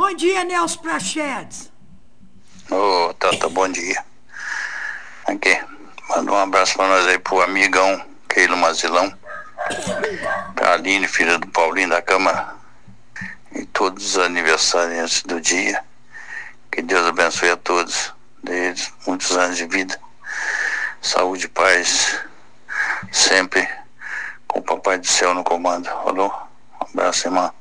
Bom dia, Nelson Prachedes. Ô, Tata, bom dia. Aqui, manda um abraço pra nós aí pro amigão Keilo Mazilão, pra Aline, filha do Paulinho da Câmara, e todos os aniversariantes do dia. Que Deus abençoe a todos, dê eles muitos anos de vida, saúde e paz, sempre com o Papai do Céu no comando. Falou? Um abraço, irmão.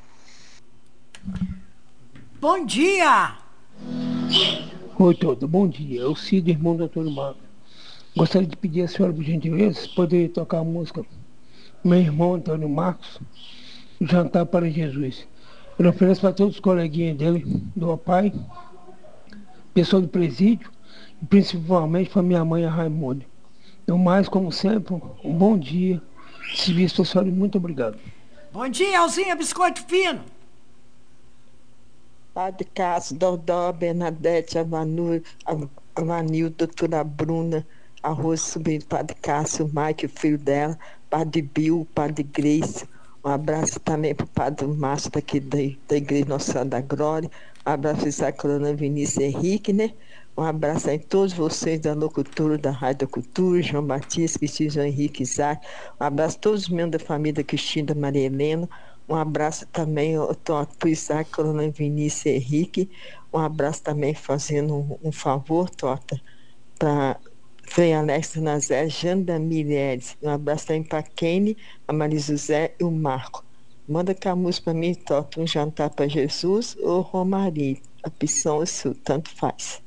Bom dia. Oi, todo. Bom dia. Eu Cido, irmão do Antônio Marcos. Gostaria de pedir à senhora, por gentileza, poder tocar a música Meu Irmão Antônio Marcos, Jantar para Jesus. Eu ofereço para todos os coleguinhas dele, do meu pai, pessoal do presídio, e principalmente para minha mãe, a Raimundo. No mais, como sempre, um bom dia. Serviço, senhora, e muito obrigado. Bom dia, Elzinha Biscoito Fino. Padre Cássio, Dodó, Bernadette, Avanil, doutora Bruna, a Rose, sobrinho do Padre Cássio, o Mike, o filho dela, Padre Bill, Padre Grace. Um abraço também para o Padre Márcio, daqui da Igreja Nossa Senhora da Glória. Um abraço para o Sacrona Vinícius Henrique, né? Um abraço a todos vocês da Locutora, da Rádio da Cultura, João Batista, Cristina, João Henrique, Isaac. Um abraço a todos os membros da família da Cristina, Maria Helena. Um abraço também para o Isaac, Corona Vinícius Henrique. Um abraço também fazendo um favor, Tota, para Frei Alex Nazé, Janda Mireles. Um abraço também para a Kenny, a Maria José e o Marco. Manda cá a música para mim, Tota, Um Jantar para Jesus ou Romaria. A opção é sua, tanto faz.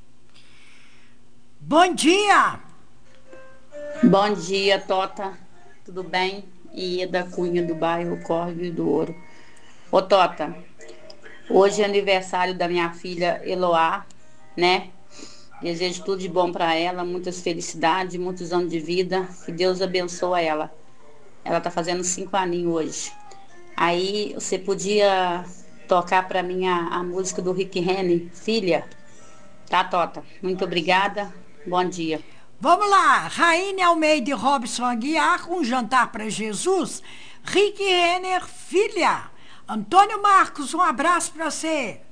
Bom dia. Bom dia, Tota. Tudo bem? Ieda Cunha, do bairro Córrego do Ouro. Ô, Tota, hoje é aniversário da minha filha Eloá, né? Desejo tudo de bom para ela, muitas felicidades, muitos anos de vida. Que Deus abençoe ela. Ela tá fazendo 5 aninhos hoje. Aí, você podia tocar para mim a música do Rick Renner, Filha? Tá, Tota? Muito obrigada. Bom dia. Vamos lá, Rainha Almeida e Robson Aguiar, Um Jantar para Jesus. Rick Renner, filha. Antônio Marcos, um abraço para você.